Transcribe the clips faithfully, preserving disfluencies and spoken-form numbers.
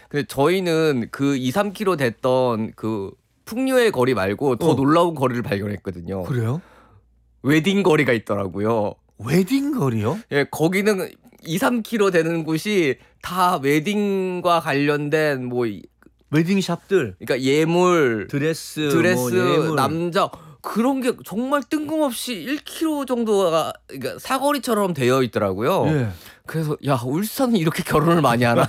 근데 저희는 그 이, 삼 킬로미터 됐던 그 풍류의 거리 말고 더 어. 놀라운 거리를 발견했거든요. 그래요? 웨딩 거리가 있더라고요. 웨딩 거리요? 예, 거기는 이, 삼 킬로미터 되는 곳이 다 웨딩과 관련된 뭐 이- 웨딩 샵들, 그러니까 예물, 드레스, 드레스, 뭐 예물. 남자 그런 게 정말 뜬금없이 일 킬로미터 정도가 그러니까 사거리처럼 되어 있더라고요. 예. 그래서 야, 울산은 이렇게 결혼을 많이 하나?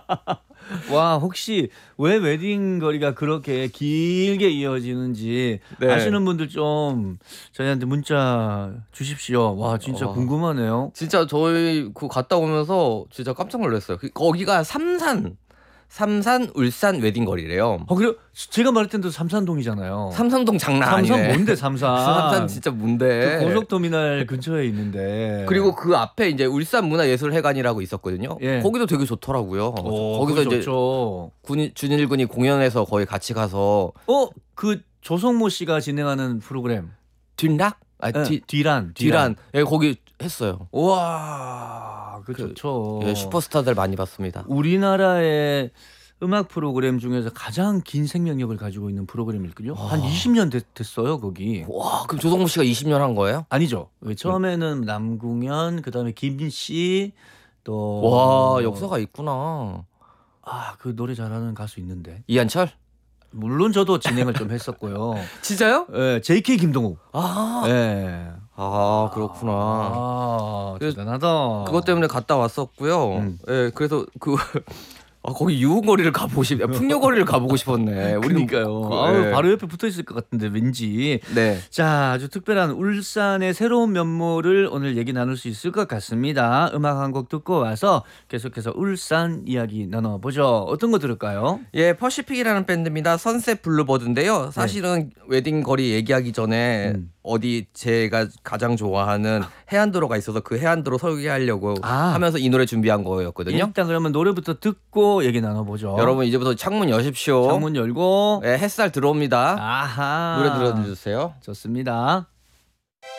와, 혹시 왜 웨딩 거리가 그렇게 길게 이어지는지 네. 아시는 분들 좀 저희한테 문자 주십시오. 와, 진짜 와. 궁금하네요. 진짜 저희 그 갔다 오면서 진짜 깜짝 놀랐어요. 그- 거기가 삼산, 삼산 울산 웨딩 거리래요. 어, 그래 제가 말했던 데도 삼산동이잖아요. 삼산동 장난 삼산 아니네. 뭔데 삼산? 삼산 진짜 뭔데? 그 고속터미널 근처에 있는데. 그리고 그 앞에 이제 울산 문화예술회관이라고 있었거든요. 예. 거기도 되게 좋더라고요. 어, 거기서 거기 이제 좋죠. 군, 준일군이 공연해서 거기 같이 가서 어, 그 조성모 씨가 진행하는 프로그램. 뒷락? 아, 예, 뒤, 뒤란. 뒤란. 예, 거기 했어요. 우와, 그 그, 좋죠. 예, 슈퍼스타들 많이 봤습니다. 우리나라의 음악 프로그램 중에서 가장 긴 생명력을 가지고 있는 프로그램일걸요. 한 이십 년 됐, 됐어요 거기. 와, 그럼 조성모 씨가 이십 년 한 거예요? 아니죠. 처음에는 남궁현, 그다음에 김씨, 또 와, 역사가 있구나. 아, 그 노래 잘하는 가수 있는데. 이한철? 물론 저도 진행을 좀 했었고요. 진짜요? 예, 제이케이 김동욱. 아, 예. 아 그렇구나. 아, 그래서 대단하다. 그것 때문에 갔다 왔었고요. 음. 예, 그래서 그 아, 거기 유흥거리를 가보고 싶, 풍류거리를 가보고 싶었네. 우리는 그러니까요. 그, 아우, 예. 바로 옆에 붙어 있을 것 같은데 왠지. 네. 자, 아주 특별한 울산의 새로운 면모를 오늘 얘기 나눌 수 있을 것 같습니다. 음악 한 곡 듣고 와서 계속해서 울산 이야기 나눠보죠. 어떤 거 들을까요? 예, 퍼시픽이라는 밴드입니다. 선셋 블루버드인데요. 사실은 웨딩 거리 얘기하기 전에 음. 어디 제가 가장 좋아하는 해안도로가 있어서 그 해안도로 설계하려고 아. 하면서 이 노래 준비한 거였거든요. 일단 그러면 노래부터 듣고 얘기 나눠보죠. 여러분 이제부터 창문 여십시오. 창문 열고. 예, 햇살 들어옵니다. 아하. 노래 들어주세요. 좋습니다.